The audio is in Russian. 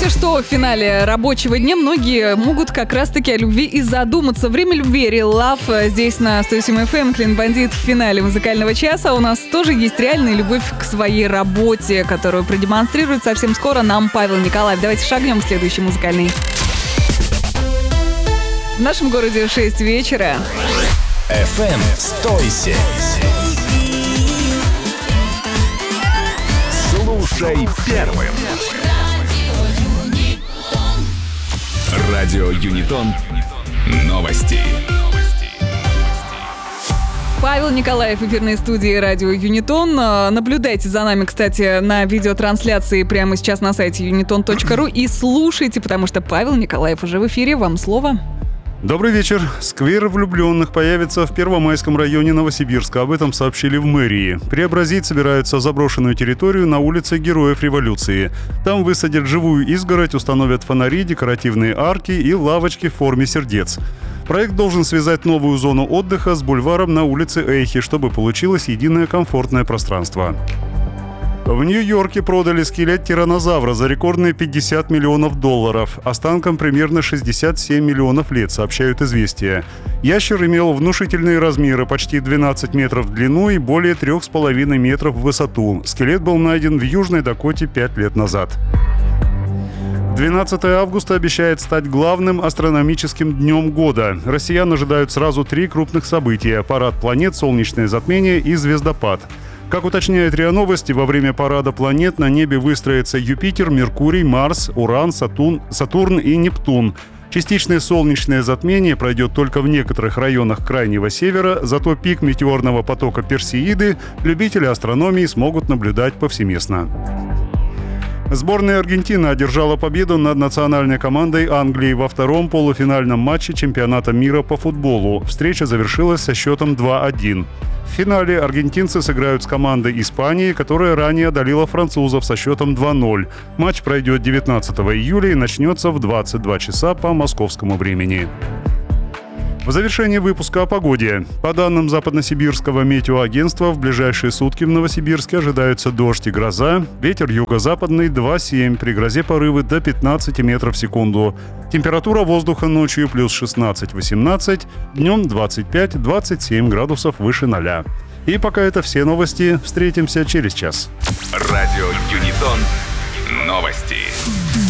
знаете, что в финале рабочего дня многие могут как раз-таки о любви и задуматься. Время любви, Real Love, здесь на 107 FM, Клин Бандит в финале музыкального часа. У нас тоже есть реальная любовь к своей работе, которую продемонстрирует совсем скоро нам Павел Николаев. Давайте шагнем в следующий музыкальный. В нашем городе 6 вечера. FM 107. Слушай первым. Радио Юнитон. Новости. Павел Николаев в эфирной студии радио Юнитон. Наблюдайте за нами, кстати, на видеотрансляции прямо сейчас на сайте uniton.ru и слушайте, потому что Павел Николаев уже в эфире. Вам слово. Добрый вечер. Сквер влюбленных появится в Первомайском районе Новосибирска. Об этом сообщили в мэрии. Преобразить собираются заброшенную территорию на улице Героев Революции. Там высадят живую изгородь, установят фонари, декоративные арки и лавочки в форме сердец. Проект должен связать новую зону отдыха с бульваром на улице Эйхи, чтобы получилось единое комфортное пространство. В Нью-Йорке продали скелет тираннозавра за рекордные $50 миллионов. Останкам примерно 67 миллионов лет, сообщают «Известия». Ящер имел внушительные размеры, почти 12 метров в длину и более 3,5 метров в высоту. Скелет был найден в Южной Дакоте 5 лет назад. 12 августа обещает стать главным астрономическим днем года. Россиян ожидают сразу 3 крупных события – парад планет, солнечное затмение и звездопад. Как уточняет РИА Новости, во время парада планет на небе выстроятся Юпитер, Меркурий, Марс, Уран, Сатурн и Нептун. Частичное солнечное затмение пройдет только в некоторых районах Крайнего Севера, зато пик метеорного потока Персеиды любители астрономии смогут наблюдать повсеместно. Сборная Аргентины одержала победу над национальной командой Англии во втором полуфинальном матче чемпионата мира по футболу. Встреча завершилась со счетом 2-1. В финале аргентинцы сыграют с командой Испании, которая ранее одолела французов со счетом 2-0. Матч пройдет 19 июля и начнется в 22 часа по московскому времени. В завершении выпуска о погоде. По данным Западносибирского метеоагентства, в ближайшие сутки в Новосибирске ожидаются дождь и гроза. Ветер юго-западный 2,7, при грозе порывы до 15 метров в секунду. Температура воздуха ночью плюс 16-18, днем 25-27 градусов выше 0. И пока это все новости. Встретимся через час. Радио Юнитон. Новости.